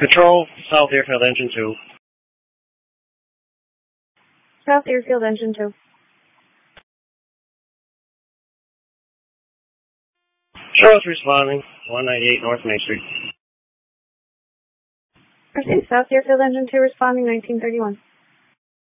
Control, South Airfield Engine 2. South Airfield Engine 2. Charles responding, 198 North Main Street. Okay, South Airfield Engine 2 responding, 1931.